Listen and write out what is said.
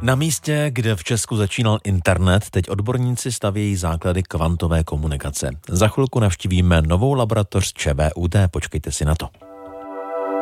Na místě, kde v Česku začínal internet, teď odborníci stavějí základy kvantové komunikace. Za chvilku navštívíme novou laboratoř ČVUT, počkejte si na to.